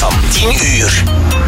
van 10 uur.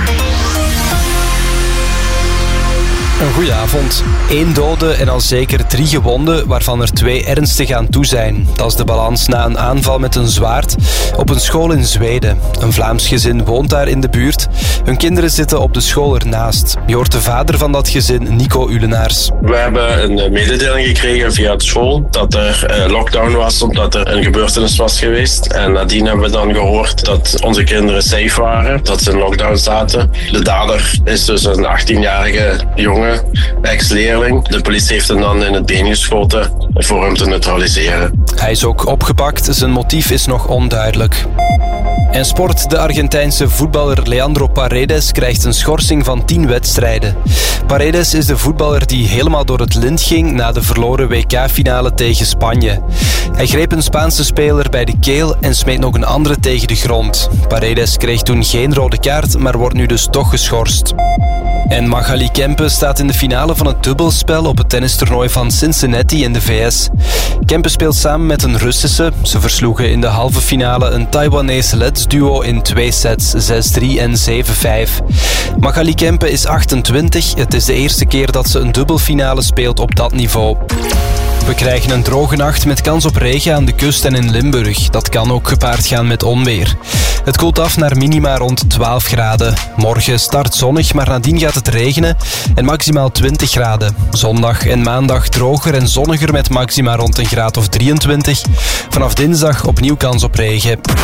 Een goeie avond. 1 dode en al zeker 3 gewonden, waarvan er 2 ernstig aan toe zijn. Dat is de balans na een aanval met een zwaard op een school in Zweden. Een Vlaams gezin woont daar in de buurt. Hun kinderen zitten op de school ernaast. Je hoort de vader van dat gezin, Nico Ulenaars. We hebben een mededeling gekregen via de school dat er lockdown was omdat er een gebeurtenis was geweest. En nadien hebben we dan gehoord dat onze kinderen safe waren, dat ze in lockdown zaten. De dader is dus een 18-jarige jongen, ex-leerling. De politie heeft hem dan in het been geschoten voor hem te neutraliseren. Hij is ook opgepakt, zijn motief is nog onduidelijk. En sport, de Argentijnse voetballer Leandro Paredes krijgt een schorsing van 10 wedstrijden. Paredes is de voetballer die helemaal door het lint ging na de verloren WK-finale tegen Spanje. Hij greep een Spaanse speler bij de keel en smeet nog een andere tegen de grond. Paredes kreeg toen geen rode kaart, maar wordt nu dus toch geschorst. En Magali Kempe staat in de finale van het dubbelspel op het tennistoernooi van Cincinnati in de VS. Kempe speelt samen met een Russische. Ze versloegen in de halve finale een Taiwanese ledsduo in 2 sets, 6-3 en 7-5. Magali Kempe is 28. Het is de eerste keer dat ze een dubbelfinale speelt op dat niveau. We krijgen een droge nacht met kans op regen aan de kust en in Limburg. Dat kan ook gepaard gaan met onweer. Het koelt af naar minima rond 12 graden. Morgen start zonnig, maar nadien gaat het regenen en maximaal 20 graden. Zondag en maandag droger en zonniger met maxima rond een graad of 23. Vanaf dinsdag opnieuw kans op regen.